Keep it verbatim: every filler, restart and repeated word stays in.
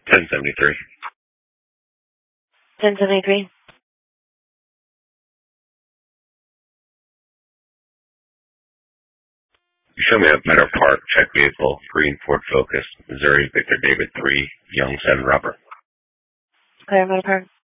ten seventy-three. ten seventy-three. You show me up Meadow Park, check vehicle, green Ford Focus, Missouri, Victor David three, Young seven Robert. Clear, Meadow Park.